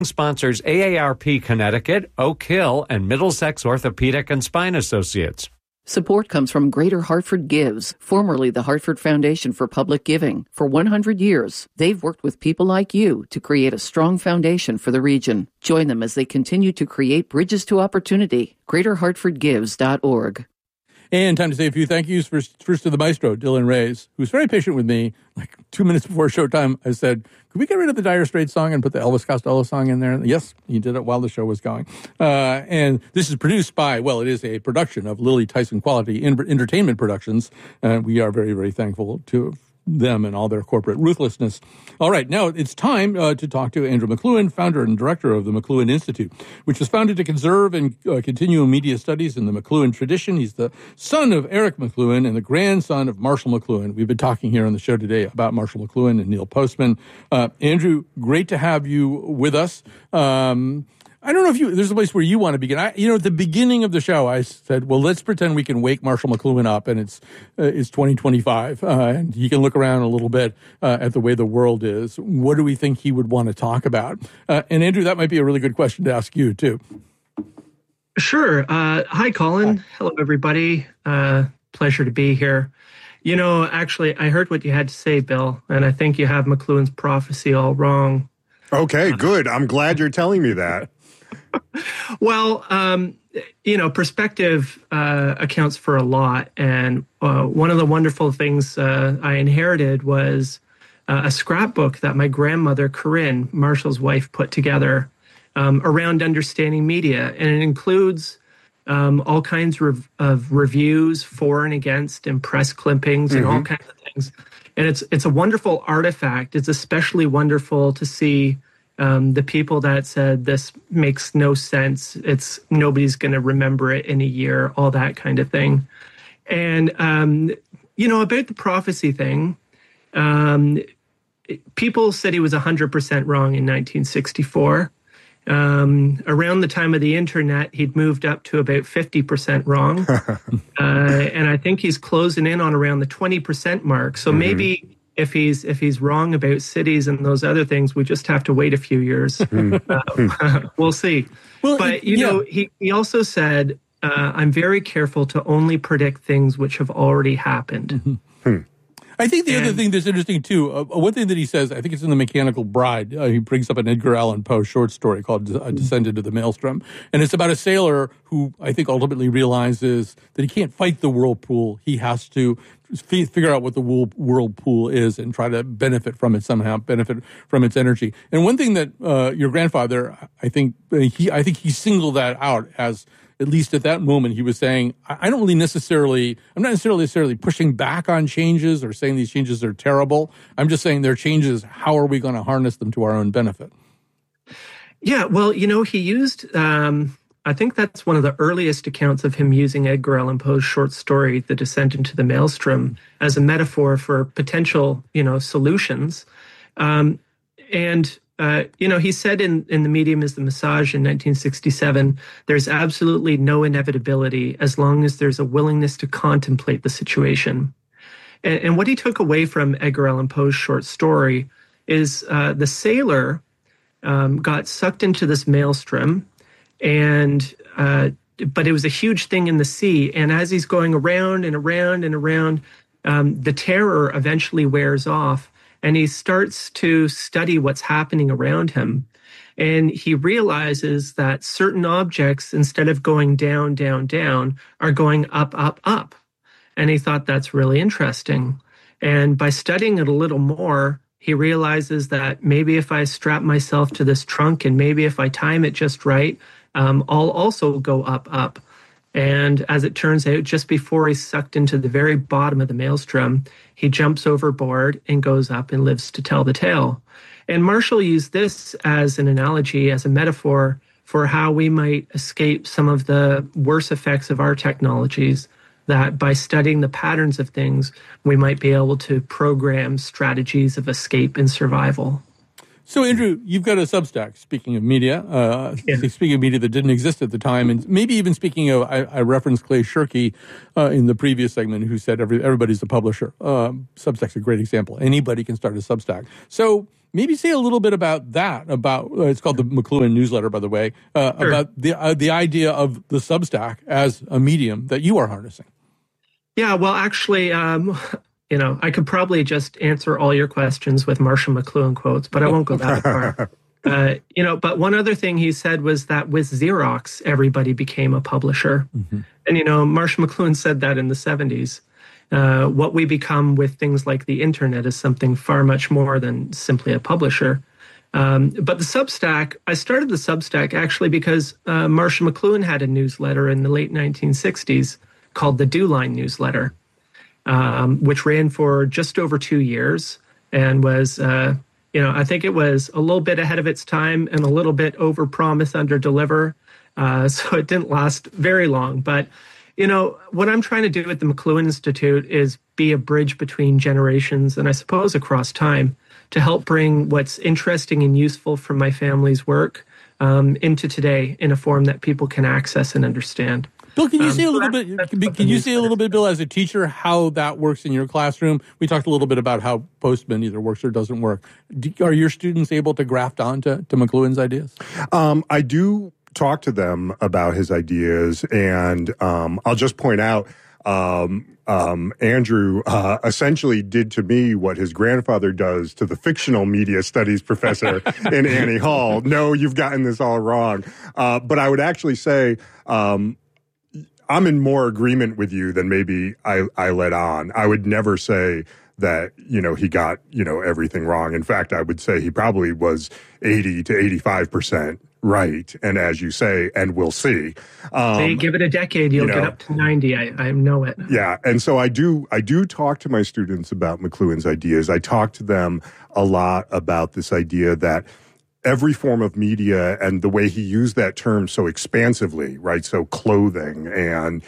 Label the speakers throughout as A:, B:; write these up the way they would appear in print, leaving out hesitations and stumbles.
A: sponsors AARP Connecticut, Oak Hill, and Middlesex Orthopedic and Spine Associates.
B: Support comes from Greater Hartford Gives, formerly the Hartford Foundation for Public Giving. For 100 years, they've worked with people like you to create a strong foundation for the region. Join them as they continue to create bridges to opportunity. GreaterHartfordGives.org.
C: And time to say a few thank yous. First to the maestro, Dylan Reyes, who's very patient with me. Like 2 minutes before showtime, I said, could we get rid of the Dire Straits song and put the Elvis Costello song in there? Yes, he did it while the show was going. And this is produced by, well, it is a production of Lily Tyson Quality Entertainment Productions. And we are very, very thankful to them and all their corporate ruthlessness. All right, now it's time to talk to Andrew McLuhan, founder and director of the McLuhan Institute, which was founded to conserve and continue media studies in the McLuhan tradition. He's the son of Eric McLuhan and the grandson of Marshall McLuhan. We've been talking here on the show today about Marshall McLuhan and Neil Postman. Andrew, great to have you with us. I don't know if there's a place where you want to begin. At the beginning of the show, I said, well, let's pretend we can wake Marshall McLuhan up and it's 2025 and he can look around a little bit at the way the world is. What do we think he would want to talk about? And Andrew, that might be a really good question to ask you too.
D: Sure. Hi, Colin. Hello, everybody. Pleasure to be here. Actually, I heard what you had to say, Bill, and I think you have McLuhan's prophecy all wrong.
E: Okay, good. I'm glad you're telling me that.
D: Well, perspective accounts for a lot. And one of the wonderful things I inherited was a scrapbook that my grandmother, Corinne, Marshall's wife, put together around understanding media. And it includes all kinds of reviews for and against and press clippings and all kinds of things. And it's a wonderful artifact. It's especially wonderful to see the people that said this makes no sense. Nobody's going to remember it in a year, all that kind of thing. And, about the prophecy thing, people said he was 100% wrong in 1964. Around the time of the internet, he'd moved up to about 50% wrong. And I think he's closing in on around the 20% mark. So maybe if he's wrong about cities and those other things, we just have to wait a few years. We'll see. Well, but, he also said, I'm very careful to only predict things which have already happened.
C: I think the other thing that's interesting, too, one thing that he says, I think it's in The Mechanical Bride, he brings up an Edgar Allan Poe short story called Descent into the Maelstrom. And it's about a sailor who I think ultimately realizes that he can't fight the whirlpool. He has to figure out what the whirlpool is and try to benefit from it somehow, benefit from its energy. And one thing that your grandfather, I think he singled that out as, at least at that moment, he was saying, I'm not necessarily pushing back on changes or saying these changes are terrible. I'm just saying they're changes. How are we going to harness them to our own benefit?
D: Yeah, well, he used, I think that's one of the earliest accounts of him using Edgar Allan Poe's short story, The Descent into the Maelstrom, as a metaphor for potential, solutions. He said in The Medium is the Massage in 1967, there's absolutely no inevitability as long as there's a willingness to contemplate the situation. And what he took away from Edgar Allan Poe's short story is the sailor got sucked into this maelstrom, but it was a huge thing in the sea. And as he's going around and around and around, the terror eventually wears off. And he starts to study what's happening around him. And he realizes that certain objects, instead of going down, down, down, are going up, up, up. And he thought that's really interesting. And by studying it a little more, he realizes that maybe if I strap myself to this trunk and maybe if I time it just right, I'll also go up, up. And as it turns out, just before he's sucked into the very bottom of the maelstrom, he jumps overboard and goes up and lives to tell the tale. And Marshall used this as an analogy, as a metaphor for how we might escape some of the worst effects of our technologies, that by studying the patterns of things, we might be able to program strategies of escape and survival.
C: So, Andrew, you've got a Substack, speaking of media, speaking of media that didn't exist at the time, and maybe even speaking of, I referenced Clay Shirky in the previous segment, who said everybody's a publisher. Substack's a great example. Anybody can start a Substack. So Maybe say a little bit about that, it's called the McLuhan newsletter, by the way,
D: Sure.
C: about the idea of the Substack as a medium that you are harnessing.
D: Yeah, well, actually, I could probably just answer all your questions with Marshall McLuhan quotes, but I won't go that far. But one other thing he said was that with Xerox, everybody became a publisher. Mm-hmm. And, Marshall McLuhan said that in the 70s. What we become with things like the internet is something far much more than simply a publisher. But the Substack, I started the Substack actually because Marshall McLuhan had a newsletter in the late 1960s called the Dewline Newsletter, which ran for just over 2 years and was, I think it was a little bit ahead of its time and a little bit over-promise, under-deliver. So it didn't last very long. But what I'm trying to do at the McLuhan Institute is be a bridge between generations and I suppose across time to help bring what's interesting and useful from my family's work into today in a form that people can access and understand.
C: Bill, can you say a little bit? Can you say a little bit, Bill, as a teacher, how that works in your classroom? We talked a little bit about how Postman either works or doesn't work. Are your students able to graft onto McLuhan's ideas?
E: I do talk to them about his ideas, and I'll just point out Andrew essentially did to me what his grandfather does to the fictional media studies professor in Annie Hall. No, you've gotten this all wrong. But I would actually say I'm in more agreement with you than maybe I let on. I would never say that, he got, everything wrong. In fact, I would say he probably was 80 to 85% right. And as you say, and we'll see.
D: Say, give it a decade, you'll get up to 90. I know it.
E: Yeah. And so I do talk to my students about McLuhan's ideas. I talk to them a lot about this idea that every form of media, and the way he used that term so expansively, right? So clothing and,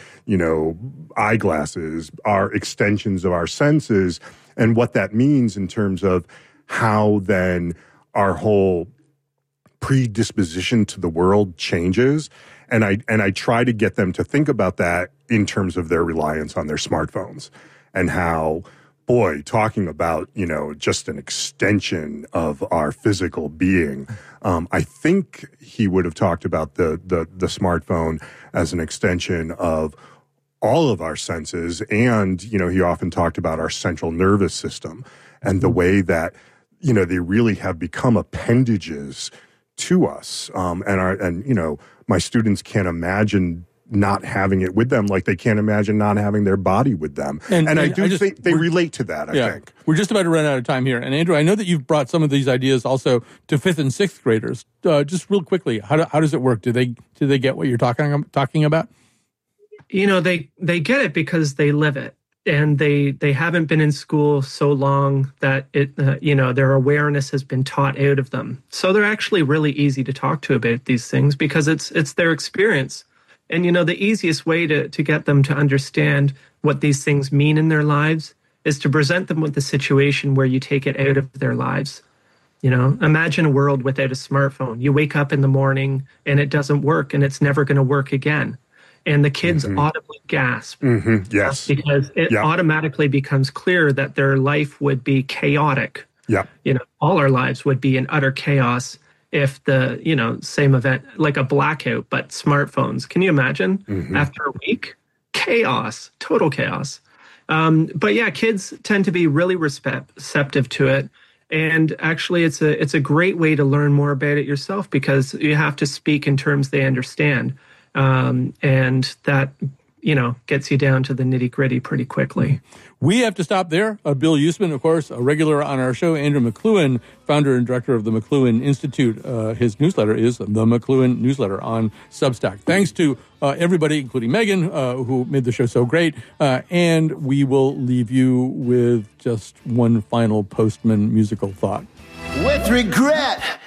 E: eyeglasses are extensions of our senses, and what that means in terms of how then our whole predisposition to the world changes. And I try to get them to think about that in terms of their reliance on their smartphones and how, boy, talking about, just an extension of our physical being. I think he would have talked about the smartphone as an extension of all of our senses. And, he often talked about our central nervous system and the way that, they really have become appendages to us. My students can't imagine not having it with them, like they can't imagine not having their body with them. And I think they relate to that, I think.
C: We're just about to run out of time here. And Andrew, I know that you've brought some of these ideas also to 5th and 6th graders. Just real quickly, how does it work? Do they get what you're talking about?
D: They get it because they live it. And they haven't been in school so long that their awareness has been taught out of them. So they're actually really easy to talk to about these things because it's their experience. And, the easiest way to get them to understand what these things mean in their lives is to present them with a situation where you take it out of their lives. Imagine a world without a smartphone. You wake up in the morning and it doesn't work and it's never going to work again. And the kids audibly gasp.
E: Mm-hmm. Yes.
D: Because it automatically becomes clear that their life would be chaotic.
E: Yeah.
D: All our lives would be in utter chaos if the, same event, like a blackout, but smartphones. Can you imagine? After a week? Chaos, total chaos. But yeah, kids tend to be really receptive to it. And actually, it's a great way to learn more about it yourself because you have to speak in terms they understand. And that, gets you down to the nitty gritty pretty quickly.
C: We have to stop there. Bill Usman, of course, a regular on our show. Andrew McLuhan, founder and director of the McLuhan Institute. His newsletter is the McLuhan Newsletter on Substack. Thanks to everybody, including Megan, who made the show so great. And we will leave you with just one final Postman musical thought.
F: With regret,